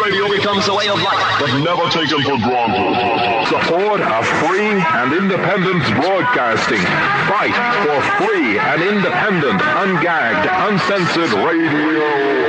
radio becomes a way of life, but never taken for granted. Support a free and independent broadcasting. Fight for free and independent, ungagged, uncensored radio.